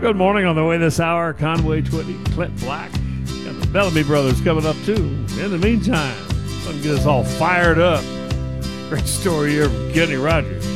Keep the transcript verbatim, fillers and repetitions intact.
Good morning. On the way this hour, Conway Twitty, Clint Black. Got the Bellamy Brothers coming up, too. In the meantime, let's get us all fired up. Great story here from Kenny Rogers.